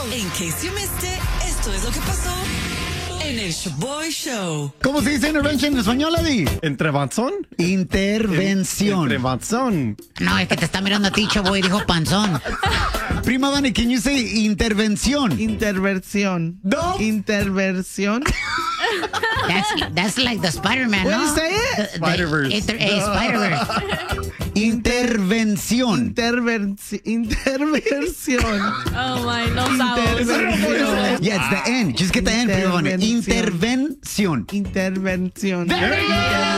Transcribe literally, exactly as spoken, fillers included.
In case you missed it, esto es lo que pasó en el Shaboy Show. ¿Cómo se dice intervention en español, Eddie? ¿Entrevanzón? Intervención. Entrevanzón. No, es que te está mirando a ti, Chaboy, dijo panzón. Prima Dani, can you say intervención? Interversión. No. Interversión. That's, that's like the Spider-Man, What ¿no? do you say it? The- the Spider-Verse. inter- eh, Spider-Verse. Intervención. Intervenci- interversión. Oh my, no sabes. Intervención. Yeah, it's the N. Just get the N, Prima Dani. Intervención. Intervención. Intervención.